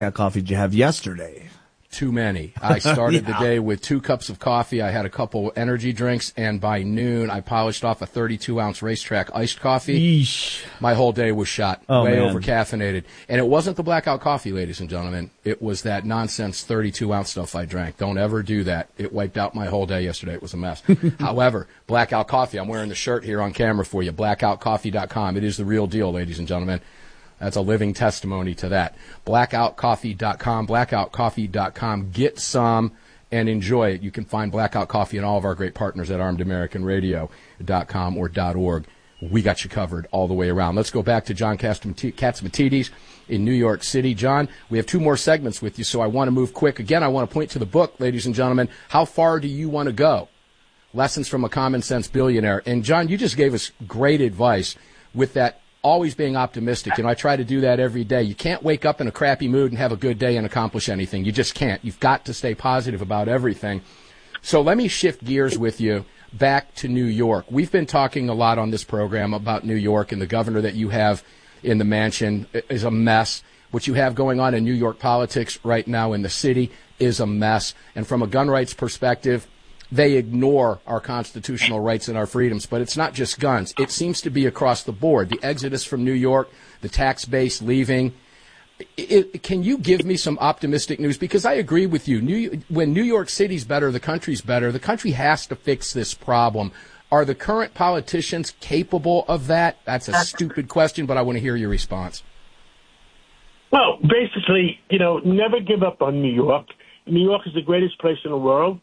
coffee did you have yesterday? Too many. I started the day with 2 cups of coffee. I had a couple energy drinks, and by noon, I polished off a 32-ounce Racetrack iced coffee. Yeesh. My whole day was shot, way man. over caffeinated. And it wasn't the blackout coffee, ladies and gentlemen. It was that nonsense 32-ounce stuff I drank. Don't ever do that. It wiped out my whole day yesterday. It was a mess. However, blackout coffee, I'm wearing the shirt here on camera for you, blackoutcoffee.com. It is the real deal, ladies and gentlemen. That's a living testimony to that. Blackoutcoffee.com, blackoutcoffee.com. Get some and enjoy it. You can find Blackout Coffee and all of our great partners at armedamericanradio.com or .org. We got you covered all the way around. Let's go back to John Catsimatidis in New York City. John, we have 2 more segments with you, so I want to move quick. Again, I want to point to the book, ladies and gentlemen. How far do you want to go? Lessons from a Common Sense Billionaire. And, John, you just gave us great advice with that. Always being optimistic. I try to do that every day. You can't wake up in a crappy mood and have a good day and accomplish anything. You just can't. You've got to stay positive about everything. So let me shift gears with you back to New York. We've been talking a lot on this program about New York, and the governor that you have in the mansion is a mess. What you have going on in New York politics right now in the city is a mess. And from a gun rights perspective, they ignore our constitutional rights and our freedoms. But it's not just guns. It seems to be across the board. The exodus from New York, the tax base leaving. Can you give me some optimistic news? Because I agree with you. When New York City's better, the country's better. The country has to fix this problem. Are the current politicians capable of that? That's a stupid question, but I want to hear your response. Well, basically, never give up on New York. New York is the greatest place in the world.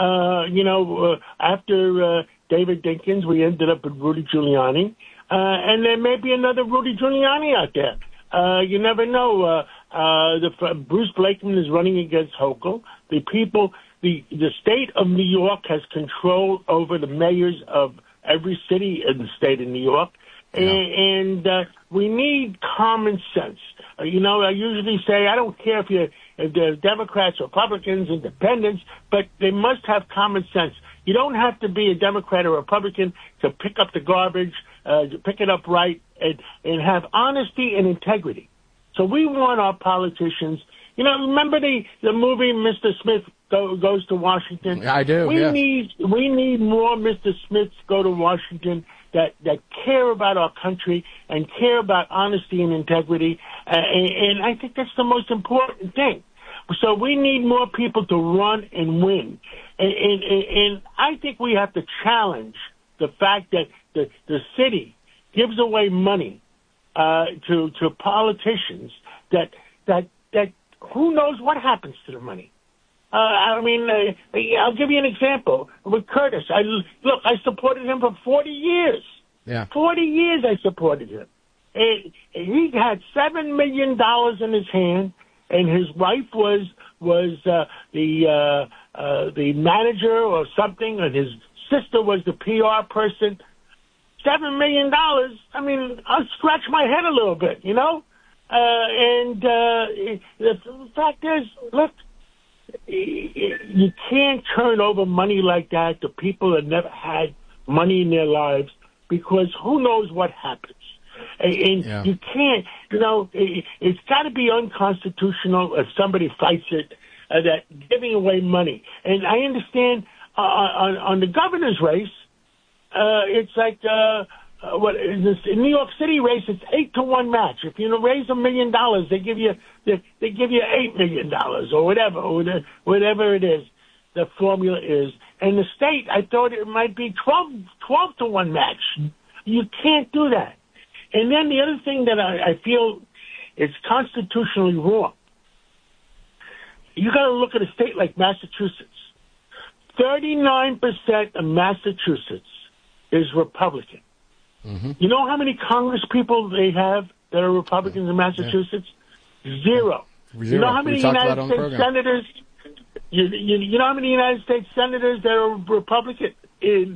After David Dinkins, we ended up with Rudy Giuliani. And there may be another Rudy Giuliani out there. You never know. Bruce Blakeman is running against Hochul. The state of New York has control over the mayors of every city in the state of New York. Yeah. And we need common sense. I usually say I don't care if they're Democrats, Republicans, Independents, but they must have common sense. You don't have to be a Democrat or Republican to pick up the garbage, to pick it up right, and have honesty and integrity. So we want our politicians. Remember the movie Mr. Smith Goes to Washington? I do. We need more Mr. Smiths go to Washington that care about our country and care about honesty and integrity. And I think that's the most important thing. So we need more people to run and win. And I think we have to challenge the fact that the city gives away money to politicians that who knows what happens to the money. I'll give you an example with Curtis. I supported him for 40 years. Yeah. 40 years I supported him. And he had $7 million in his hand, and his wife was the manager or something, and his sister was the PR person. $7 million. I'll scratch my head a little bit, the fact is, look, you can't turn over money like that to people that never had money in their lives, because who knows what happens. And you can't, it's got to be unconstitutional if somebody fights it, that giving away money. And I understand on the governor's race, it's like in New York City race, it's 8-to-1 match. If you raise $1 million, they give you $8 million or whatever it is. The formula is. And the state, I thought it might be 12-to-1 match. You can't do that. And then the other thing that I feel is constitutionally wrong. You got to look at a state like Massachusetts. 39% of Massachusetts is Republican. Mm-hmm. You know how many Congress people they have that are Republicans in Massachusetts? Yeah. Zero. You know how many United States senators? You know how many United States senators that are Republican in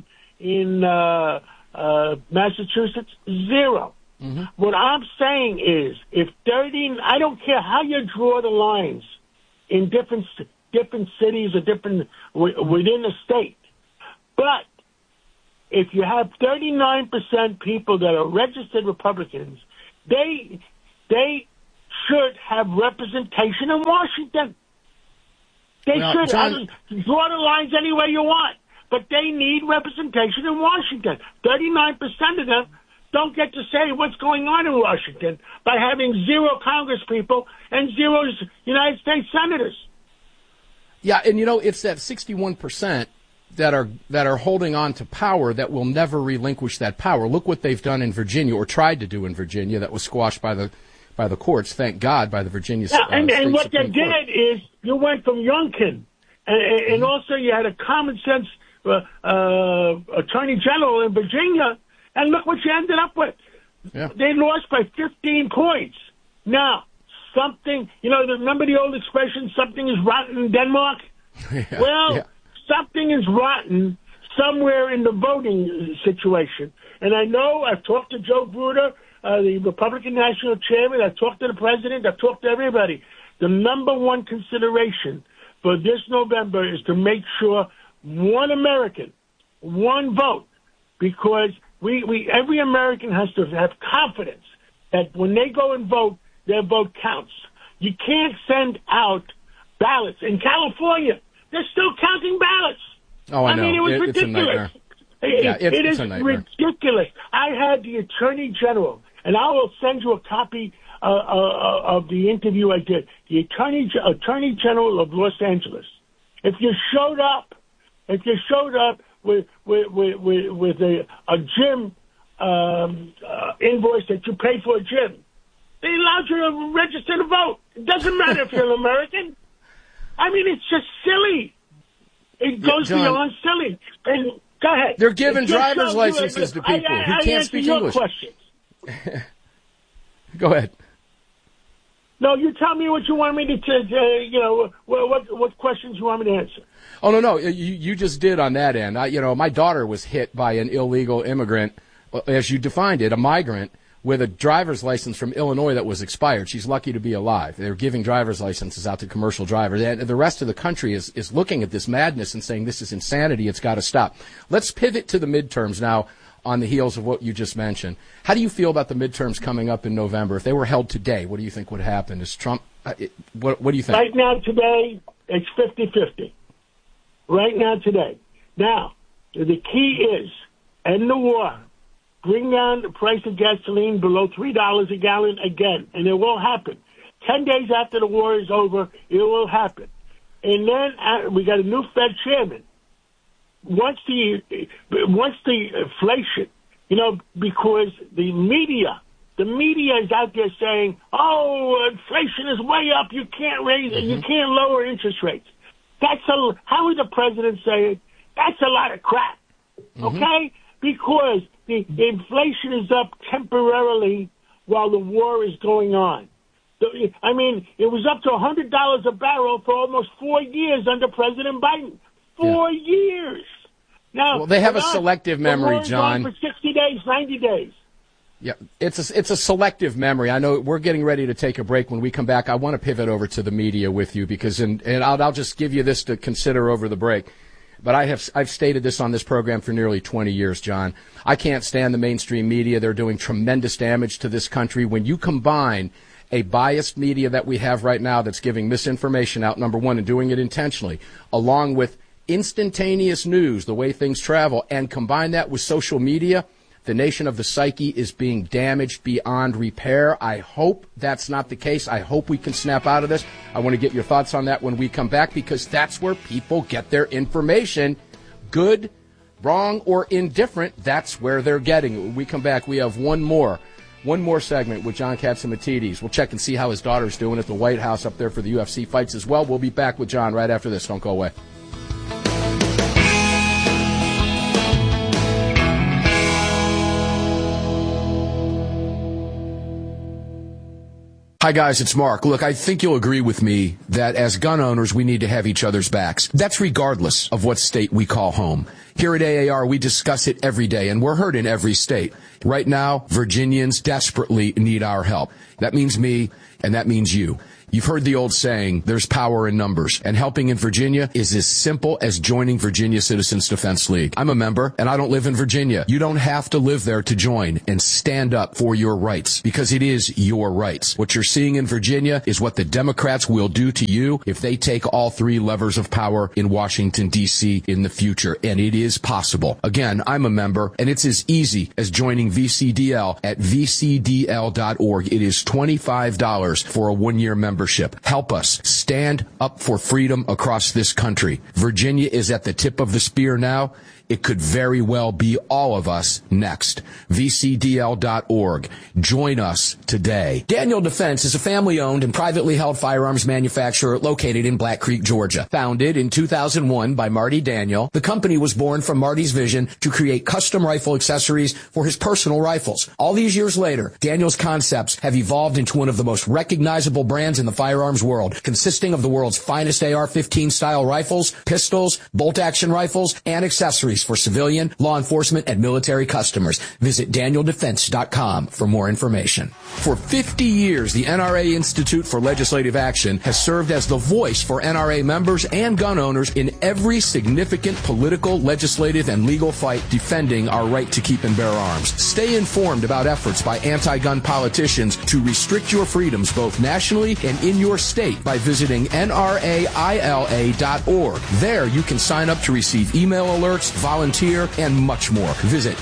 Massachusetts? Zero. Mm-hmm. What I'm saying is, I don't care how you draw the lines in different cities or within the state, but if you have 39% people that are registered Republicans, they should have representation in Washington. They should. John, draw the lines any way you want, but they need representation in Washington. 39% of them don't get to say what's going on in Washington by having 0 Congress people and 0 United States senators. Yeah, and it's that 61% that are holding on to power that will never relinquish that power. Look what they've done in Virginia, or tried to do in Virginia, that was squashed by the courts, thank God, by the Virginia State and what Supreme they Court. did is you went from Youngkin, and also you had a common sense attorney general in Virginia, and look what you ended up with. Yeah. They lost by 15 points. Now, something, remember the old expression, something is rotten in Denmark? Something is rotten somewhere in the voting situation. And I know I've talked to Joe Bruder, the Republican National Chairman. I've talked to the President. I've talked to everybody. The number one consideration for this November is to make sure one American, one vote, because every American has to have confidence that when they go and vote, their vote counts. You can't send out ballots. In California, they're still counting ballots. Oh, I know. It was ridiculous. It's a nightmare. It is a nightmare. Ridiculous. I had the Attorney General, and I will send you a copy of the interview I did. The Attorney General of Los Angeles. If you showed up with a gym invoice that you pay for a gym, they allowed you to register to vote. It doesn't matter if you're an American. It's just silly. It goes beyond silly. And go ahead. They're giving driver's licenses to people who can't speak English. Go ahead. No, you tell me what you want me to what questions you want me to answer. Oh, no, you just did on that end. My daughter was hit by an illegal immigrant, as you defined it, a migrant, with a driver's license from Illinois that was expired. She's lucky to be alive. They're giving driver's licenses out to commercial drivers. And the rest of the country is looking at this madness and saying this is insanity. It's got to stop. Let's pivot to the midterms now on the heels of what you just mentioned. How do you feel about the midterms coming up in November? If they were held today, what do you think would happen? Is Trump what do you think? Right now, today, it's 50-50. Right now, today. Now, the key is end the war. Bring down the price of gasoline below $3 a gallon again, and it will happen. 10 days after the war is over, it will happen. And then we got a new Fed chairman. Once the inflation, because the media is out there saying, "Oh, inflation is way up. You can't raise it. You can't lower interest rates." How would the president say it? That's a lot of crap. Okay, because the inflation is up temporarily while the war is going on. It was up to $100 a barrel for almost 4 years under President Biden. 4 years. Now, they have a selective memory, John. For 60 days, 90 days. Yeah, it's a selective memory. I know we're getting ready to take a break. When we come back, I want to pivot over to the media with you because, and I'll just give you this to consider over the break. But I've stated this on this program for nearly 20 years, John. I can't stand the mainstream media. They're doing tremendous damage to this country. When you combine a biased media that we have right now that's giving misinformation out, number one, and doing it intentionally, along with instantaneous news, the way things travel, and combine that with social media, the nation of the psyche is being damaged beyond repair. I hope that's not the case. I hope we can snap out of this. I want to get your thoughts on that when we come back, because that's where people get their information. Good, wrong, or indifferent, that's where they're getting it. When we come back, we have one more segment with John Catsimatidis. We'll check and see how his daughter's doing at the White House up there for the UFC fights as well. We'll be back with John right after this. Don't go away. Hi, guys, it's Mark. Look, I think you'll agree with me that as gun owners, we need to have each other's backs. That's regardless of what state we call home. Here at AAR, we discuss it every day, and we're heard in every state. Right now, Virginians desperately need our help. That means me, and that means you. You've heard the old saying, there's power in numbers, and helping in Virginia is as simple as joining Virginia Citizens Defense League. I'm a member, and I don't live in Virginia. You don't have to live there to join and stand up for your rights, because it is your rights. What you're seeing in Virginia is what the Democrats will do to you if they take all three levers of power in Washington, D.C. in the future, and it is possible. Again, I'm a member, and it's as easy as joining VCDL at vcdl.org. It is $25 for a one-year membership. Help us stand up for freedom across this country. Virginia is at the tip of the spear now. It could very well be all of us next. VCDL.org. Join us today. Daniel Defense is a family-owned and privately held firearms manufacturer located in Black Creek, Georgia. Founded in 2001 by Marty Daniel, the company was born from Marty's vision to create custom rifle accessories for his personal rifles. All these years later, Daniel's concepts have evolved into one of the most recognizable brands in the firearms world, consisting of the world's finest AR-15 style rifles, pistols, bolt-action rifles, and accessories for civilian, law enforcement, and military customers. Visit DanielDefense.com for more information. For 50 years, the NRA Institute for Legislative Action has served as the voice for NRA members and gun owners in every significant political, legislative, and legal fight defending our right to keep and bear arms. Stay informed about efforts by anti-gun politicians to restrict your freedoms both nationally and in your state by visiting NRAILA.org. There you can sign up to receive email alerts, volunteer, and much more. Visit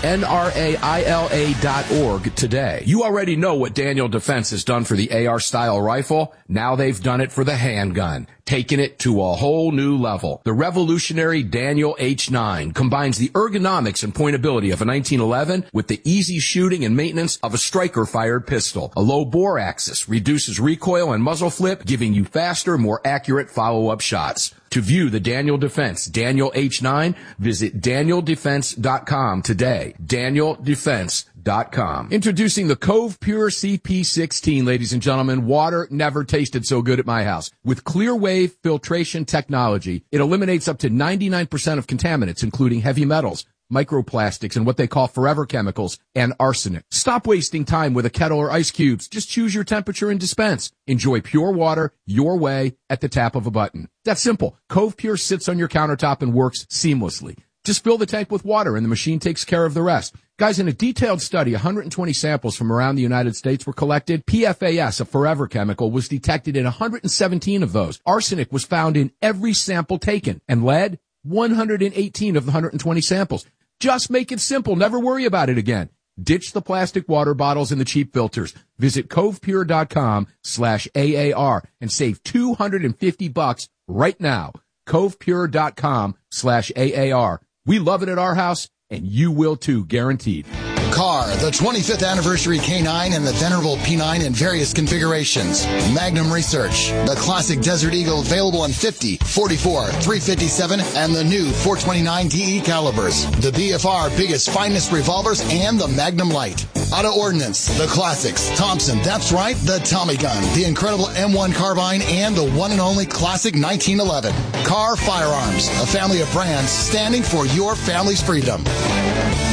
NRAILA.org today. You already know what Daniel Defense has done for the AR-style rifle. Now they've done it for the handgun, taking it to a whole new level. The revolutionary Daniel H9 combines the ergonomics and pointability of a 1911 with the easy shooting and maintenance of a striker-fired pistol. A low bore axis reduces recoil and muzzle flip, giving you faster, more accurate follow-up shots. To view the Daniel Defense Daniel H9, visit DanielDefense.com today. DanielDefense.com. Introducing the Cove Pure CP16, ladies and gentlemen. Water never tasted so good at my house. With clear wave filtration technology, it eliminates up to 99% of contaminants, including heavy metals, microplastics, and what they call forever chemicals, and arsenic. Stop wasting time with a kettle or ice cubes. Just choose your temperature and dispense. Enjoy pure water your way at the tap of a button. That's simple. Cove Pure sits on your countertop and works seamlessly. Just fill the tank with water and the machine takes care of the rest. Guys, in a detailed study, 120 samples from around the United States were collected. PFAS, a forever chemical, was detected in 117 of those. Arsenic was found in every sample taken, and lead, 118 of the 120 samples. Just make it simple. Never worry about it again. Ditch the plastic water bottles and the cheap filters. Visit covepure.com/AAR and save $250 right now. covepure.com/AAR. We love it at our house, and you will too, guaranteed. Car, the 25th anniversary K9 and the venerable P9 in various configurations. Magnum Research, the classic Desert Eagle available in 50, 44, 357, and the new 429 DE calibers. The BFR biggest, finest revolvers, and the Magnum Light. Auto Ordnance, the classics. Thompson, that's right, the Tommy gun, the incredible M1 carbine, and the one and only classic 1911. Car Firearms, a family of brands standing for your family's freedom.